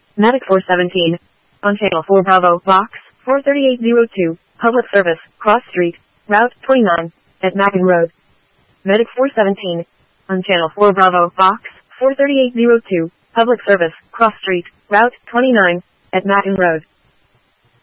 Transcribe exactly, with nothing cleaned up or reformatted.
Medic four seventeen. On Channel four Bravo, Box four thirty-eight oh two. Public Service, Cross Street, Route twenty-nine, at Mackin Road. Medic four seventeen. On Channel four Bravo, Box four thirty-eight oh two. Public Service, Cross Street, Route twenty-nine, at Mackin Road.